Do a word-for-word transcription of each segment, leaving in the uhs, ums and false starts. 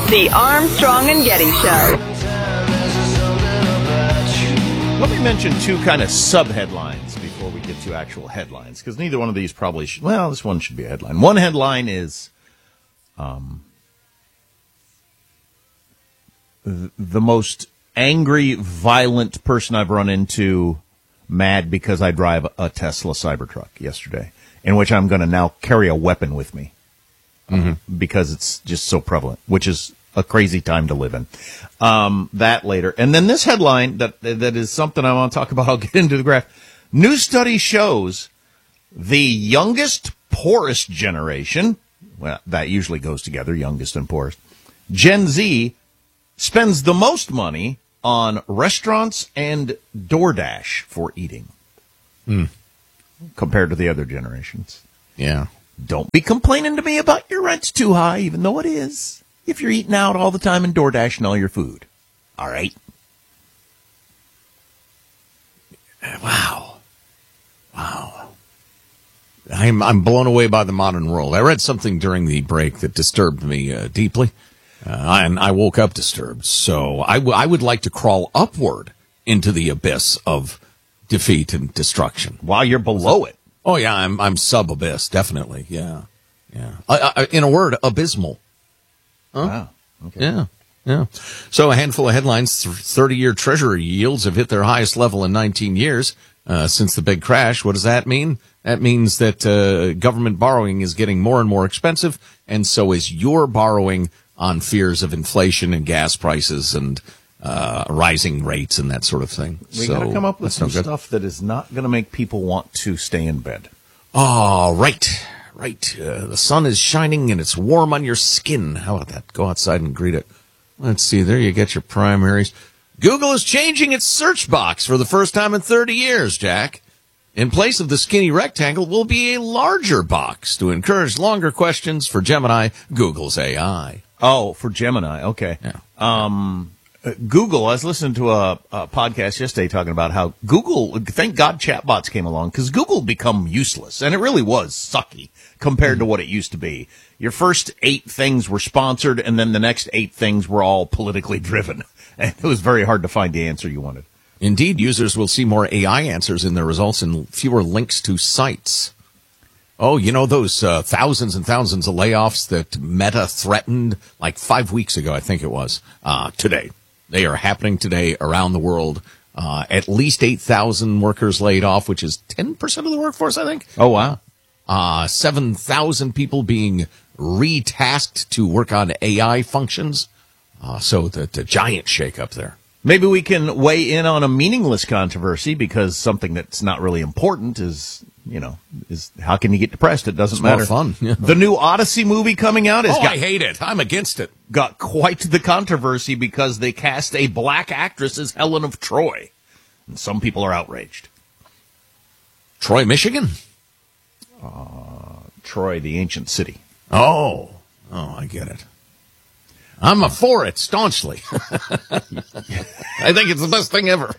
The Armstrong and Getty Show. Let me mention two kind of sub-headlines before we get to actual headlines, because neither one of these probably should. Well, this one should be a headline. One headline is um, the, the most angry, violent person I've run into mad because I drive a Tesla Cybertruck yesterday, in which I'm going to now carry a weapon with me mm-hmm. uh, because it's just so prevalent, which is a crazy time to live in. Um, that later. And then this headline that that is something I want to talk about. I'll get into the graph. New study shows the youngest, poorest generation, well, that usually goes together, youngest and poorest, Gen Z, spends the most money on restaurants and DoorDash for eating mm. compared to the other generations. Yeah. Don't be complaining to me about your rent's too high, even though it is, if you're eating out all the time and DoorDashing all your food. All right? Wow. Wow. I'm I'm blown away by the modern world. I read something during the break that disturbed me uh, deeply, uh, and I woke up disturbed. So I, w- I would like to crawl upward into the abyss of defeat and destruction. While you're below it. Oh, yeah, I'm I'm sub-abyss, definitely. Yeah. Yeah. I, I, in a word, abysmal. Huh? Wow. Okay. Yeah, yeah. So a handful of headlines. thirty-year Treasury yields have hit their highest level in nineteen years uh, since the big crash. What does that mean? That means that uh, government borrowing is getting more and more expensive, and so is your borrowing on fears of inflation and gas prices and uh, rising rates and that sort of thing. We so, got to come up with some good. stuff that is not going to make people want to stay in bed. Oh, right. Right. Uh, the sun is shining and it's warm on your skin. How about that? Go outside and greet it. Let's see. There you get your primaries. Google is changing its search box for the first time in thirty years, Jack. In place of the skinny rectangle will be a larger box to encourage longer questions for Gemini, Google's A I. Oh, for Gemini. Okay. Yeah. Um, uh, Google, I was listening to a, a podcast yesterday talking about how Google, thank God chatbots came along, because Google become useless. And it really was sucky compared to what it used to be. Your first eight things were sponsored, and then the next eight things were all politically driven. And it was very hard to find the answer you wanted. Indeed, users will see more A I answers in their results and fewer links to sites. Oh, you know those uh, thousands and thousands of layoffs that Meta threatened like five weeks ago, I think it was, uh, today. They are happening today around the world. Uh, at least eight thousand workers laid off, which is ten percent of the workforce, I think. Oh, wow. Uh, seven thousand people being retasked to work on A I functions. Uh, so the, the giant shakeup there. Maybe we can weigh in on a meaningless controversy, because something that's not really important is, you know, is how can you get depressed? It doesn't It's matter. more fun. Yeah. The new Odyssey movie coming out has Oh, got, I hate it. I'm against it. got quite the controversy because they cast a black actress as Helen of Troy. And some people are outraged. Troy, Michigan? Uh, Troy, the ancient city. Oh. Oh, I get it. I'm a for it, staunchly. I think it's the best thing ever.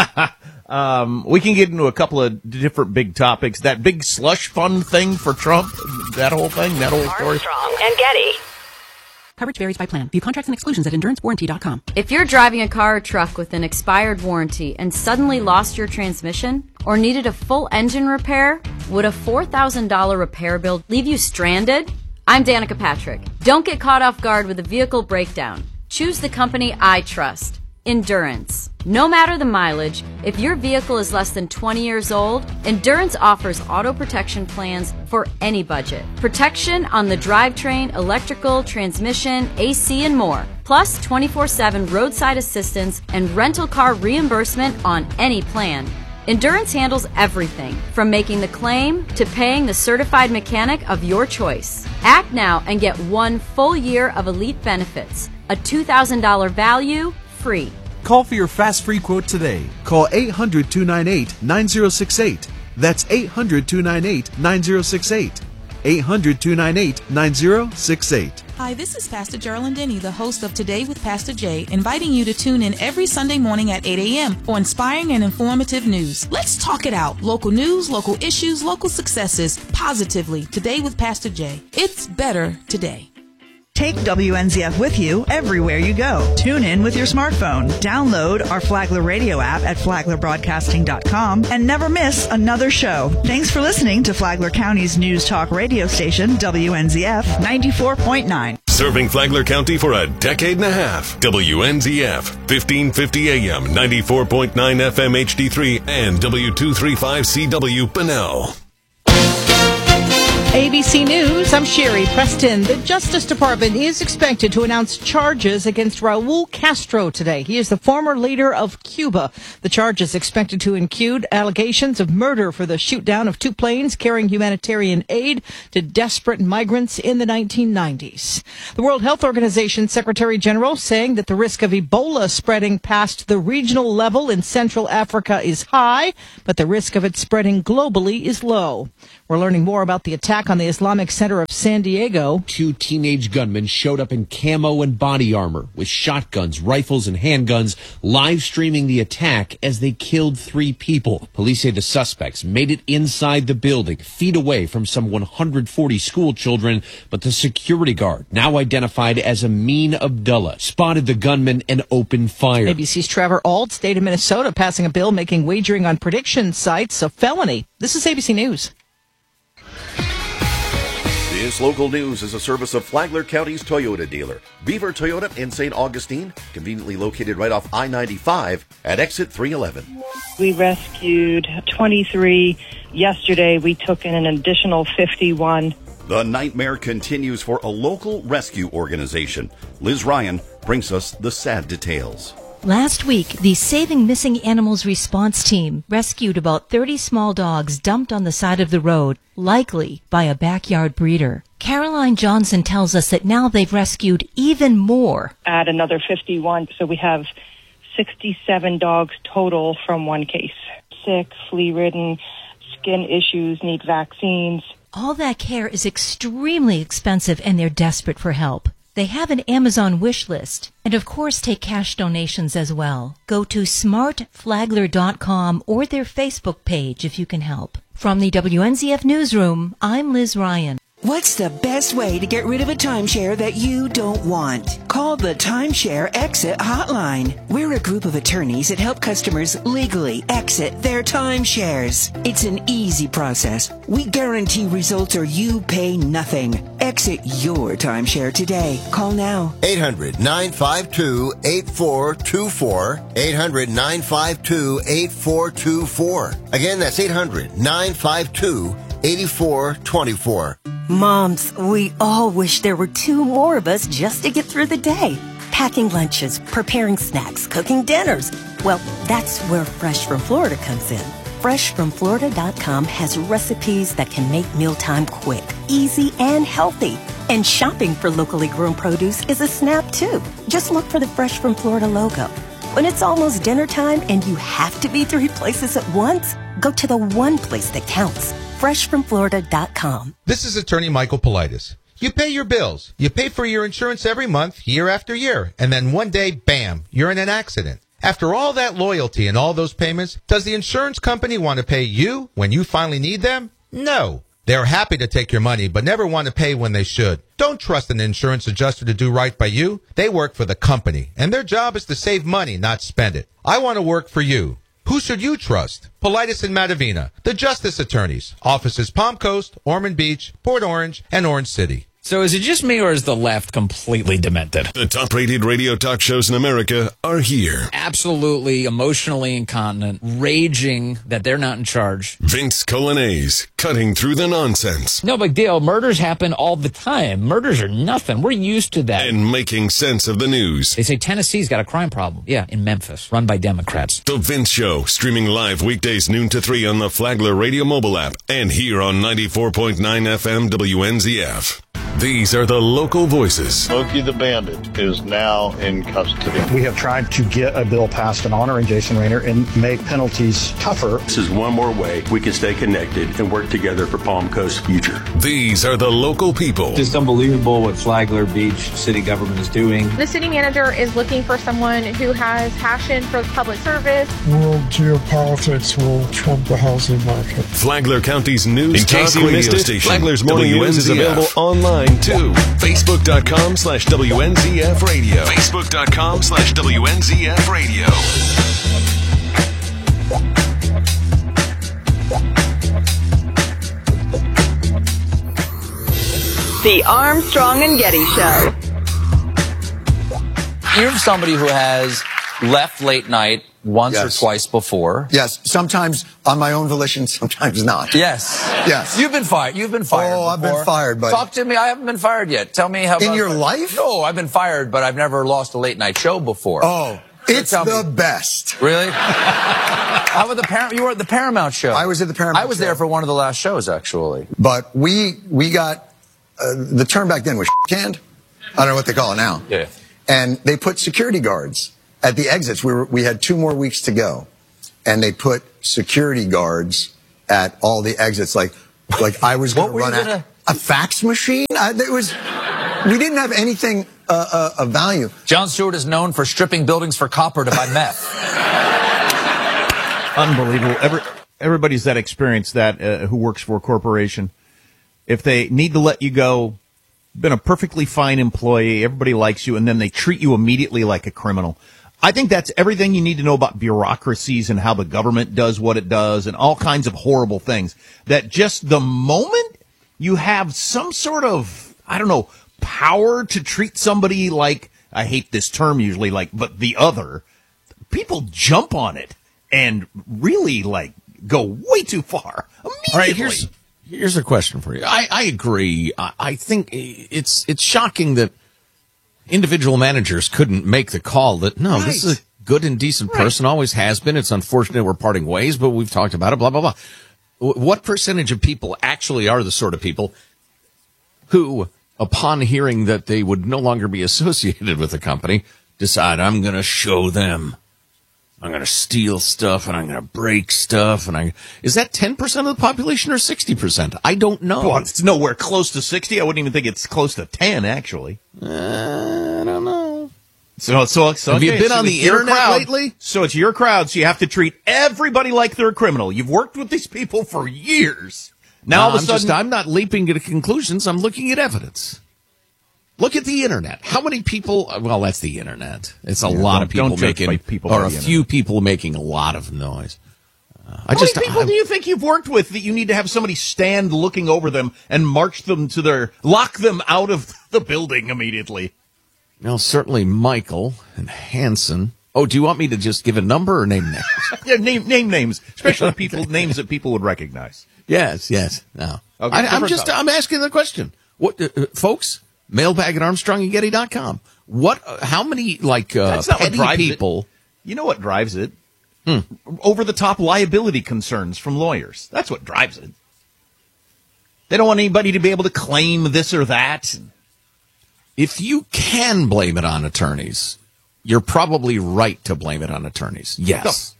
um, we can get into a couple of different big topics. That big slush fund thing for Trump, that whole thing, that whole story. Armstrong and Getty. Coverage varies by plan. View contracts and exclusions at endurance warranty dot com. If you're driving a car or truck with an expired warranty and suddenly lost your transmission or needed a full engine repair, would a four thousand dollars repair bill leave you stranded? I'm Danica Patrick. Don't get caught off guard with a vehicle breakdown. Choose the company I trust, Endurance. No matter the mileage, if your vehicle is less than twenty years old, Endurance offers auto protection plans for any budget. Protection on the drivetrain, electrical, transmission, A C, and more. Plus twenty-four seven roadside assistance and rental car reimbursement on any plan. Endurance handles everything, from making the claim to paying the certified mechanic of your choice. Act now and get one full year of elite benefits. A two thousand dollars value, free. Call for your fast free quote today. Call eight hundred, two nine eight, nine zero six eight. That's eight hundred, two nine eight, nine zero six eight. eight hundred, two nine eight, nine zero six eight. Hi, this is Pastor Geraldine Denny, the host of Today with Pastor Jay, inviting you to tune in every Sunday morning at eight a.m. for inspiring and informative news. Let's talk it out. Local news, local issues, local successes, positively. Today with Pastor Jay. It's better today. Take W N Z F with you everywhere you go. Tune in with your smartphone. Download our Flagler Radio app at flagler broadcasting dot com and never miss another show. Thanks for listening to Flagler County's news talk radio station, W N Z F ninety-four point nine. Serving Flagler County for a decade and a half. W N Z F, fifteen fifty A M, ninety-four point nine F M H D three, and W two thirty-five C W Bunnell. A B C News, I'm Sherry Preston. The Justice Department is expected to announce charges against Raul Castro today. He is the former leader of Cuba. The charge is expected to include allegations of murder for the shoot-down of two planes carrying humanitarian aid to desperate migrants in the nineteen nineties. The World Health Organization Secretary General saying that the risk of Ebola spreading past the regional level in Central Africa is high, but the risk of it spreading globally is low. We're learning more about the attack on the Islamic Center of San Diego. Two teenage gunmen showed up in camo and body armor with shotguns, rifles, and handguns, live streaming the attack as they killed three people. Police say the suspects made it inside the building, feet away from some one hundred forty school children, but the security guard, now identified as Amin Abdullah, spotted the gunman and opened fire. A B C's Trevor Ault, state of Minnesota, passing a bill making wagering on prediction sites a felony. This is A B C News. This local news is a service of Flagler County's Toyota dealer, Beaver Toyota in Saint Augustine, conveniently located right off I ninety-five at exit three eleven. We rescued twenty-three yesterday. We took in an additional fifty-one. The nightmare continues for a local rescue organization. Liz Ryan brings us the sad details. Last week, the Saving Missing Animals response team rescued about thirty small dogs dumped on the side of the road, likely by a backyard breeder. Caroline Johnson tells us that now they've rescued even more. Add another fifty-one, so we have sixty-seven dogs total from one case. Sick, flea-ridden, skin issues, need vaccines. All that care is extremely expensive, and they're desperate for help. They have an Amazon wish list, and of course take cash donations as well. Go to smart flagler dot com or their Facebook page if you can help. From the W N Z F Newsroom, I'm Liz Ryan. What's the best way to get rid of a timeshare that you don't want? Call the Timeshare Exit Hotline. We're a group of attorneys that help customers legally exit their timeshares. It's an easy process. We guarantee results or you pay nothing. Exit your timeshare today. Call now. eight hundred nine five two eight four two four. eight hundred nine five two eight four two four. Again, that's eight hundred nine five two eight four two four. Moms, we all wish there were two more of us just to get through the day. Packing lunches, preparing snacks, cooking dinners. Well, that's where Fresh from Florida comes in. fresh from florida dot com has recipes that can make mealtime quick, easy, and healthy. And shopping for locally grown produce is a snap, too. Just look for the Fresh from Florida logo. When it's almost dinner time and you have to be three places at once, go to the one place that counts. fresh from florida dot com. This is attorney Michael Politis. You pay your bills. You pay for your insurance every month, year after year. And then one day, bam, you're in an accident. After all that loyalty and all those payments, does the insurance company want to pay you when you finally need them? No. They're happy to take your money, but never want to pay when they should. Don't trust an insurance adjuster to do right by you. They work for the company, and their job is to save money, not spend it. I want to work for you. Who should you trust? Politis and Matavina, the Justice Attorneys. Offices Palm Coast, Ormond Beach, Port Orange, and Orange City. So is it just me, or is the left completely demented? The top-rated radio talk shows in America are here. Absolutely emotionally incontinent, raging that they're not in charge. Vince Colanese, cutting through the nonsense. No big deal. Murders happen all the time. Murders are nothing. We're used to that. And making sense of the news. They say Tennessee's got a crime problem. Yeah, in Memphis, run by Democrats. The Vince Show, streaming live weekdays noon to three on the Flagler Radio mobile app and here on ninety-four point nine F M W N Z F. These are the local voices. Smokey the Bandit is now in custody. We have tried to get a bill passed in honoring Jason Raynor and make penalties tougher. This is one more way we can stay connected and work together for Palm Coast's future. These are the local people. Just unbelievable what Flagler Beach city government is doing. The city manager is looking for someone who has passion for public service. World geopolitics will trump the housing market. Flagler County's news in case you missed it, station. Flagler's Morning News is available online online, too. Facebook.com slash WNZF Radio. Facebook.com slash WNZF Radio. The Armstrong and Getty Show. You're somebody who has left late night once Yes. or twice before. Yes, sometimes on my own volition, sometimes not. Yes. Yes. You've been fired. You've been fired. Oh, I've been before. fired, buddy. Talk to me. I haven't been fired yet. Tell me how In about your life? No, I've been fired, but I've never lost a late night show before. Oh, So it's tell the me. best. Really? How about the Par- You were at the Paramount show. I was at the Paramount I was show. there for one of the last shows, actually. But we we got uh, the term back then was canned. I don't know what they call it now. Yeah. And they put security guards at the exits. We were we had two more weeks to go, and they put security guards at all the exits. Like like I was going to were you run out gonna- a fax machine. I, it was we didn't have anything uh, uh, of value. Jon Stewart is known for stripping buildings for copper to buy meth. Unbelievable. Every, everybody's that experienced that uh, who works for a corporation. If they need to let you go, been a perfectly fine employee, everybody likes you, and then they treat you immediately like a criminal. I think that's everything you need to know about bureaucracies and how the government does what it does and all kinds of horrible things. That just the moment you have some sort of, I don't know, power to treat somebody like, I hate this term usually, like, but the other, people jump on it and really, like, go way too far immediately. All right, here's here's a question for you. I, I agree. I, I think it's it's shocking that individual managers couldn't make the call that, no, Right. this is a good and decent person, always has been. It's unfortunate we're parting ways, but we've talked about it, blah, blah, blah. W- What percentage of people actually are the sort of people who, upon hearing that they would no longer be associated with the company, decide, I'm going to show them. I'm going to steal stuff and I'm going to break stuff. And I is that ten percent of the population or sixty percent? I don't know. Well, it's nowhere close to sixty. I wouldn't even think it's close to ten, actually. Uh, I don't know. So, so, so Have you okay, been so on it's the your internet crowd. lately? So it's your crowd, so you have to treat everybody like they're a criminal. You've worked with these people for years. Now No, all of a I'm sudden, just, I'm not leaping to conclusions. I'm looking at evidence. Look at the internet. How many people? Well, that's the internet. It's a Yeah, lot don't- of people don't judge by making, people or by a the few people making a lot of noise. Uh, I how just, many people I- do you think you've worked with that you need to have somebody stand looking over them and march them to their, lock them out of the building immediately? Well, certainly Michael and Hanson. Oh, do you want me to just give a number or name names? Yeah, name name names, especially people names that people would recognize. Yes, yes. No, Okay, I, I'm different just, topic. I'm asking the question. What, uh, uh, folks? Mailbag at Armstrong and Getty dot com. What? Uh, how many like uh, That's not what petty drives people? it. You know what drives it? Hmm. Over the top liability concerns from lawyers. That's what drives it. They don't want anybody to be able to claim this or that. If you can blame it on attorneys, you're probably right to blame it on attorneys. Yes.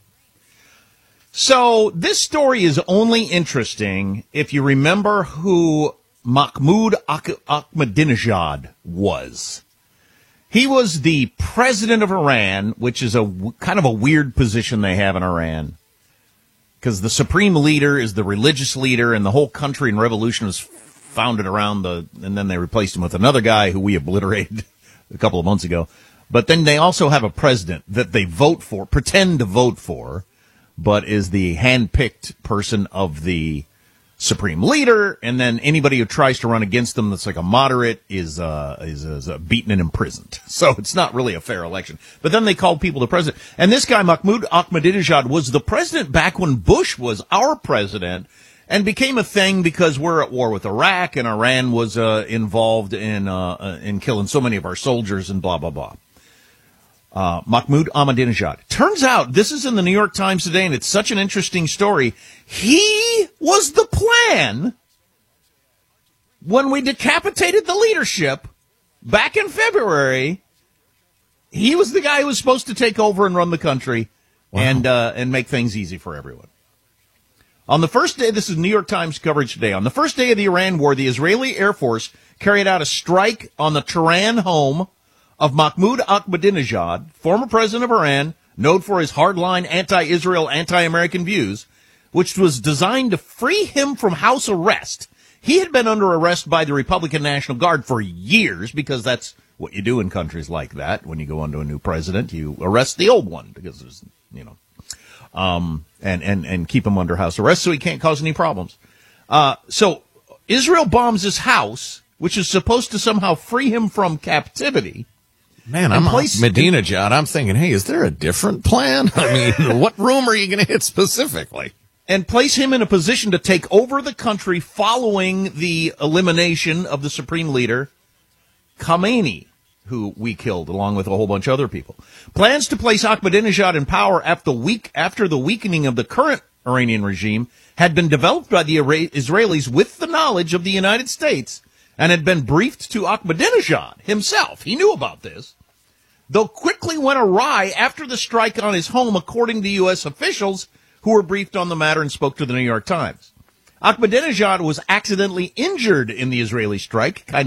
So this story is only interesting if you remember who Mahmoud Ahmadinejad was. He was the president of Iran, which is a w- kind of a weird position they have in Iran, because the supreme leader is the religious leader, and the whole country and revolution was founded around the, and then they replaced him with another guy who we obliterated a couple of months ago. But then they also have a president that they vote for, pretend to vote for, but is the hand-picked person of the supreme leader, and then anybody who tries to run against them that's like a moderate is uh is, is uh, beaten and imprisoned. So it's not really a fair election. But then they called people the president. And this guy, Mahmoud Ahmadinejad, was the president back when Bush was our president, and became a thing because we're at war with Iraq, and Iran was uh, involved in uh, uh, in killing so many of our soldiers and blah, blah, blah. Uh, Mahmoud Ahmadinejad. Turns out, this is in the New York Times today, and it's such an interesting story. He was the plan when we decapitated the leadership back in February. He was the guy who was supposed to take over and run the country and uh, and make things easy for everyone. On the first day, this is New York Times coverage today, on the first day of the Iran war, the Israeli Air Force carried out a strike on the Tehran home of Mahmoud Ahmadinejad, former president of Iran, known for his hardline anti-Israel, anti-American views, which was designed to free him from house arrest He had been under arrest by the Republican National Guard for years, because that's what you do in countries like that. When you go under a new president, you arrest the old one, because there's, you know, um, and, and, and keep him under house arrest so he can't cause any problems. Uh, so Israel bombs his house, which is supposed to somehow free him from captivity. Man, I'm Medinejad. I'm thinking, hey, is there a different plan? I mean, what room are you going to hit specifically? And place him in a position to take over the country following the elimination of the supreme leader, Khamenei, who we killed along with a whole bunch of other people. Plans to place Ahmadinejad in power after the, week, after the weakening of the current Iranian regime had been developed by the Israelis with the knowledge of the United States, and had been briefed to Ahmadinejad himself. He knew about this, though quickly went awry after the strike on his home, according to U S officials who were briefed on the matter and spoke to the New York Times. Ahmadinejad was accidentally injured in the Israeli strike, kind